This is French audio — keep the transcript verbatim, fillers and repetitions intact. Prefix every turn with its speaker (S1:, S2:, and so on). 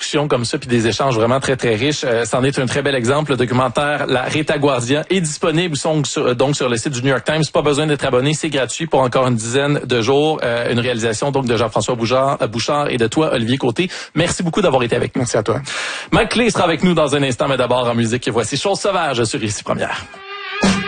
S1: discussions comme ça, puis des échanges vraiment très, très riches. Euh, c'en est un très bel exemple. Le documentaire La Retaguardia est disponible donc sur, donc sur le site du New York Times. Pas besoin d'être abonné, c'est gratuit pour encore une dizaine de jours. Euh, une réalisation donc de Jean-François Bouchard, Bouchard et de toi, Olivier Côté. Merci beaucoup d'avoir été avec nous.
S2: Merci à toi.
S1: Mike Clay sera avec nous dans un instant, mais d'abord en musique. Voici Chose sauvage sur Ici Première.